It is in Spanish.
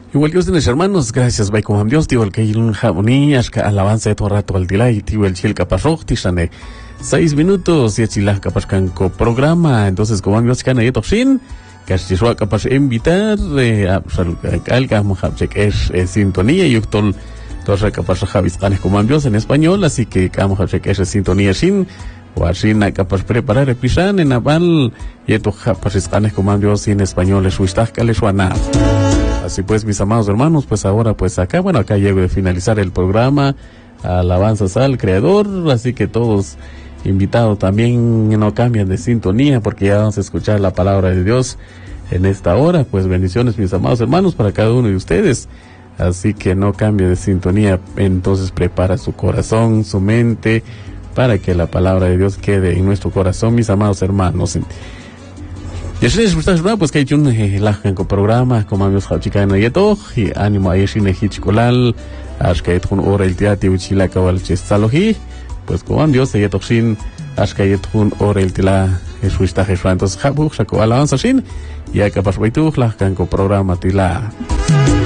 Igual que ustedes, hermanos, gracias, by como Dios, tío, el que hay un jamonías, que alabanza de todo rato al delay, tío, el chil capaz tishane 6 minutos, y el chila capaz canco programa, entonces, como Dios, que hay toxin, que es capaz invitar, calca, mojabchek, es sintonía, y uctol, todos capaz javis canes como Dios en español, así que, mojabchek, es sintonía sin, o así, capaz preparar el pisan en aval, y esto capaz canes como Dios en español, es wistaj, caleshuana. Así pues, mis amados hermanos, pues ahora, pues acá llego de finalizar el programa, alabanzas al Creador, así que todos invitados también no cambian de sintonía, porque ya vamos a escuchar la palabra de Dios en esta hora. Pues bendiciones, mis amados hermanos, para cada uno de ustedes, así que no cambie de sintonía. Entonces prepara su corazón, su mente, para que la palabra de Dios quede en nuestro corazón, mis amados hermanos. Y así es, pues que hay un programa, como amigos Hachicana y todo, y ánimo a Yeshin Hichicolal, Ashkait un hora el teatro Uchila Cabal Chestaloji, pues como amigos de Yetoxin, Ashkait un hora el tila, Jesuista Jesús, entonces Jabu, Shaco Alabanza Shin, y acá pasó Baitu, la canco programa tila.